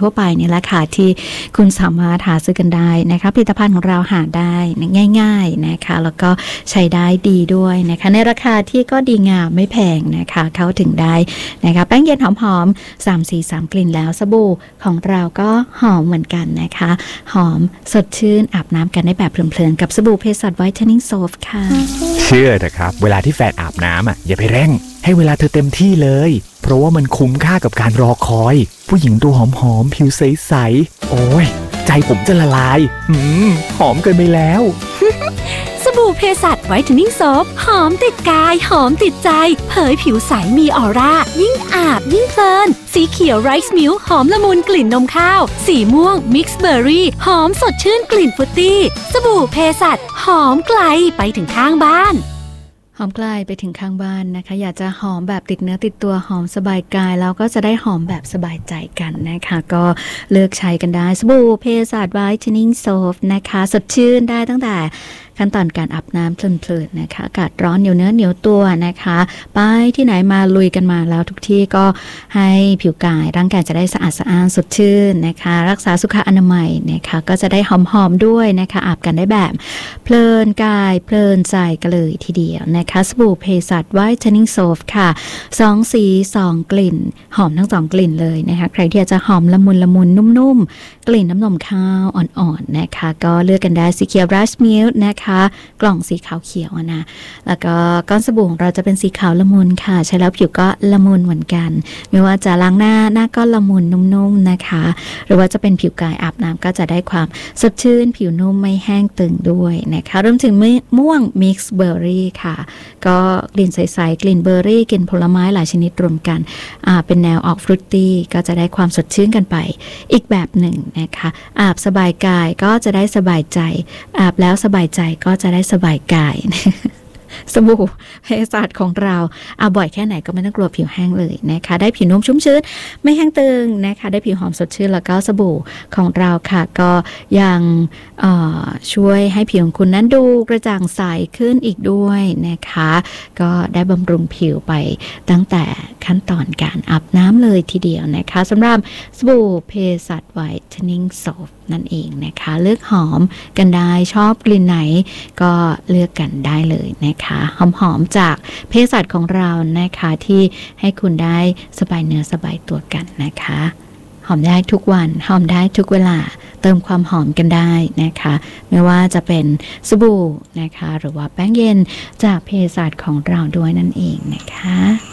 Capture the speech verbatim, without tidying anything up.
ทั่วไปนี่แหละค่ะที่คุณสามารถหาซื้อกันได้นะคะผลิตภัณฑ์ของเราหาได้ง่ายๆนะคะแล้วก็ใช้ได้ดีด้วยนะคะในราคาที่ก็ดีงามไม่แพงนะคะเข้าถึงได้นะคะแป้งเย็นหอมๆสามสีสามกลิ่นแล้วสบู่ของเราก็หอมเหมือนกันนะคะหอมสดชื่นอาบน้ำกันได้แบบเพลินๆกับสบู่เภสัชไวท์เทนนิ่งโซฟค่ะเชื่อเถอะครับเวลาที่แฟนอาบน้ำอ่ะอย่าไปเร่งให้เวลาเธอเต็มที่เลยเพราะว่ามันคุ้มค่ากับการรอคอยผู้หญิงตัวหอมๆผิวใสๆโอ้ยใจผมจะละลายอืมหอมเกินไปแล้วสบู่เภสัชไวท์เทนนิ่งโซฟหอมติดกายหอมติดใจเผยผิวใสมีออร่ายิ่งอาบยิ่งเพลินสีเขียวไรซ์มิลค์หอมละมุนกลิ่นนมข้าวสีม่วงมิกซ์เบอร์รี่หอมสดชื่นกลิ่นฟรุตตี้สบู่เภสัชหอมไกลไปถึงข้างบ้านหอมใกล้ไปถึงข้างบ้านนะคะอยากจะหอมแบบติดเนื้อติดตัวหอมสบายกายแล้วก็จะได้หอมแบบสบายใจกันนะคะก็เลือกใช้กันได้สบู่เภสัชไวท์เทนนิ่งโซฟนะคะสดชื่นได้ตั้งแต่ขั้นตอนการอาบน้ำเพลินๆนะคะอากาศร้อนเหนียวเนื้อเหนียวตัวนะคะไปที่ไหนมาลุยกันมาแล้วทุกที่ก็ให้ผิวกายร่างกายจะได้สะอาดสะอ้านสดชื่นนะคะรักษาสุขอนามัยนะคะก็จะได้หอมๆด้วยนะคะอาบกันได้แบบเพลินกายเพลินใจกันเลยทีเดียวนะคะสบู่เภสัชไวท์เทนนิ่งโซฟค่ะสองสีสองกลิ่นหอมทั้งสองกลิ่นเลยนะคะใครที่อยากจะหอมละมุนละมุนนุ่มๆกลิ่นน้ำนมข้าวอ่อนๆนะคะก็เลือกกันได้สีเขียวราสมิลค์นะคะกล่องสีขาวเขียวนะแล้วก็ก้อนสบู่ของเราจะเป็นสีขาวละมุนค่ะใช้แล้วผิวก็ละมุนเหมือนกันไม่ว่าจะล้างหน้าหน้าก็ละมุนนุ่มๆนะคะหรือว่าจะเป็นผิวกายอาบน้ำก็จะได้ความสดชื่นผิวนุ่มไม่แห้งตึงด้วยนะคะรวมถึงม่วงมิกซ์เบอร์รี่ค่ะก็กลิ่นใสๆกลิ่นเบอร์รี่กลิ่นผลไม้หลายชนิดรวมกันอ่าเป็นแนวออกฟรุตตี้ก็จะได้ความสดชื่นกันไปอีกแบบหนึ่งนะคะอาบสบายกายก็จะได้สบายใจอาบแล้วสบายใจก็จะได้สบายกายสบู่เภสัชของเราอาบ่อยแค่ไหนก็ไม่ต้องกลัวผิวแห้งเลยนะคะได้ผิวนุ่มชุ่มชื้นไม่แห้งตึงนะคะได้ผิวหอมสดชื่นแล้วก็สบู่ของเราค่ะก็ยังช่วยให้ผิวของคุณนั้นดูกระจ่างใสขึ้นอีกด้วยนะคะก็ได้บำรุงผิวไปตั้งแต่ขั้นตอนการอาบน้ำเลยทีเดียวนะคะสำหรับสบู่เภสัชไวท์เทนนิ่งโซฟนั่นเองนะคะเลือกหอมกันได้ชอบกลิ่นไหนก็เลือกกันได้เลยนะคะหอมๆจากเภสัชของเรานะคะที่ให้คุณได้สบายเนื้อสบายตัวกันนะคะหอมได้ทุกวันหอมได้ทุกเวลาเติมความหอมกันได้นะคะไม่ว่าจะเป็นสบู่นะคะหรือว่าแป้งเย็นจากเภสัชของเราด้วยนั่นเองนะคะ